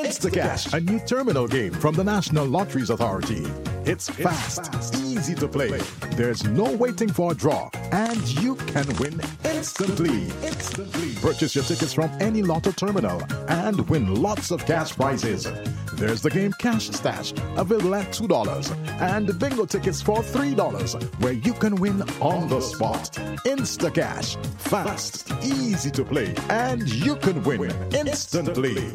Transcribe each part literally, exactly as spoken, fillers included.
Instacash, a new terminal game from the National Lotteries Authority. It's fast, easy to play. There's no waiting for a draw, and you can win instantly. Instantly. Purchase your tickets from any Lotto terminal and win lots of cash prizes. There's the game Cash Stash, available at two dollars, and bingo tickets for three dollars, where you can win on the spot. Instacash, fast, easy to play, and you can win instantly.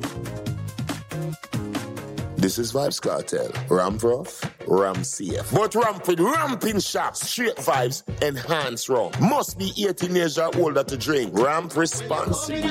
This is Vibes Cartel. Ramp rough, ram safe. But ramp with ramping shots, straight vibes, enhanced rum. Must be eighteen years or older to drink. Ramp responsibly.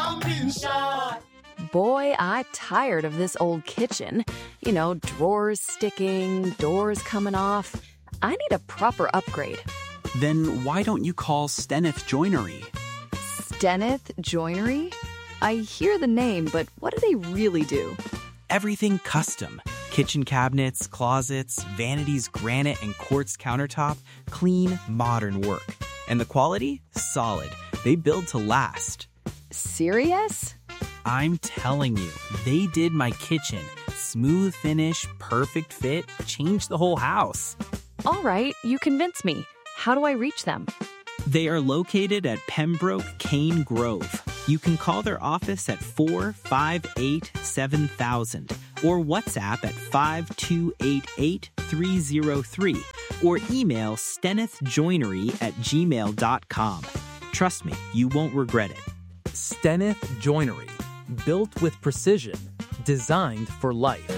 Boy, I'm tired of this old kitchen. You know, drawers sticking, doors coming off. I need a proper upgrade. Then why don't you call Steneth Joinery? Steneth Joinery? I hear the name, but what do they really do? Everything custom. Kitchen cabinets, closets, vanities, granite, and quartz countertop. Clean, modern work. And the quality? Solid. They build to last. Serious? I'm telling you, they did my kitchen. Smooth finish, perfect fit, changed the whole house. All right, you convinced me. How do I reach them? They are located at Pembroke Cane Grove. You can call their office at four five eight seven thousand or WhatsApp at five two eight eight three zero three or email stenethjoinery at gmail dot com. Trust me, you won't regret it. Steneth Joinery. Built with precision. Designed for life.